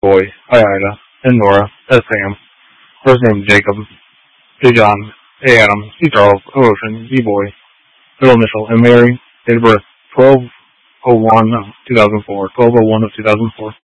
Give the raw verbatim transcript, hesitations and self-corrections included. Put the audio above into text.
boy, I, Ida, N, Nora, S, Sam, first name, Jacob, J, John, A, Adam, C, Charles, O, Ocean, B, boy, middle initial, M, Mary, date of birth, twelve oh one of two thousand four, twelve oh one of two thousand four.